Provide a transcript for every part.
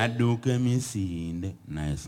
Aduke mi sinde. Nice.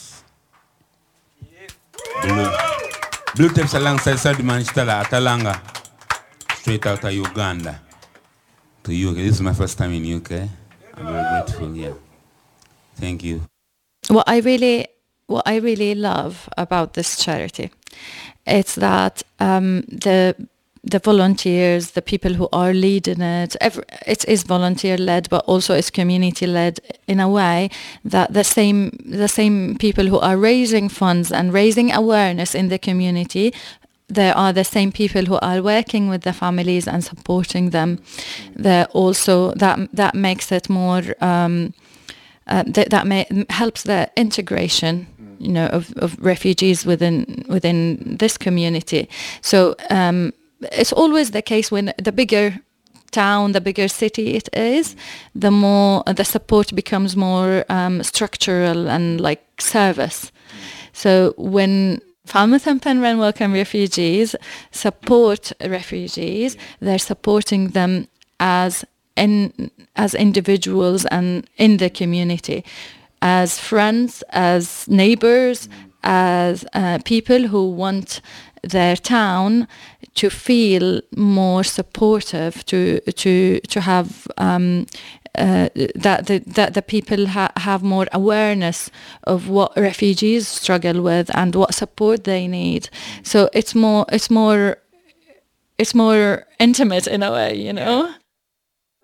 Blue Tips alongside Sadman Stella Atalanga. Straight out of Uganda. To UK. This is my first time in UK. I'm very grateful, yeah. Thank you. What I really love about this charity, it's that the volunteers, the people who are leading it, it is volunteer led, but also it's community led in a way that the same people who are raising funds and raising awareness in the community, they are the same people who are working with the families and supporting them. They're also that makes it more. Helps the integration, of refugees within this community. So it's always the case when the bigger town, the bigger city it is, the more the support becomes more structural and like service. So when Falmouth and Penryn Welcome Refugees support refugees, they're supporting them as individuals and in the community, as friends, as neighbors, as people who want their town to feel more supportive, to have that the people have more awareness of what refugees struggle with and what support they need. So it's more intimate in a way,